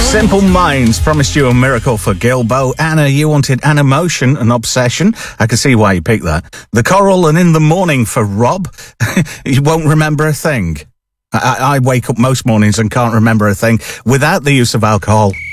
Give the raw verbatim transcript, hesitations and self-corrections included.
Simple Minds promised you a miracle for Gilbo. Anna, you wanted an emotion, an obsession. I can see why you picked that. The Coral and In the Morning for Rob. You won't remember a thing. I, I wake up most mornings and can't remember a thing without the use of alcohol.